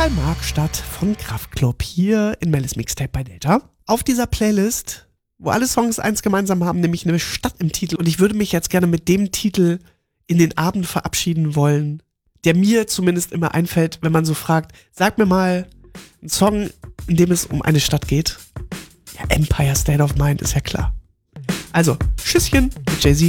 Karl-Marx-Stadt von Kraftklub hier in Mellis Mixtape bei Delta. Auf dieser Playlist, wo alle Songs eins gemeinsam haben, nämlich eine Stadt im Titel. Und ich würde mich jetzt gerne mit dem Titel in den Abend verabschieden wollen, der mir zumindest immer einfällt, wenn man so fragt, sag mir mal einen Song, in dem es um eine Stadt geht. Ja, Empire State of Mind ist ja klar. Also, Tschüsschen mit Jay-Z.